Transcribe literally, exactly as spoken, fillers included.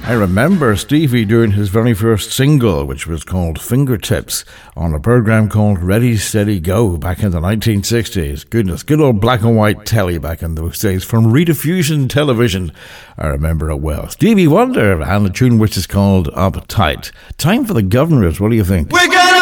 I remember Stevie doing his very first single, which was called Fingertips, on a programme called Ready, Steady, Go back in the nineteen sixties. Goodness, good old black and white telly back in those days from Rediffusion Television. I remember it well. Stevie Wonder and a tune which is called Uptight. Time for the Governors, what do you think? We're gonna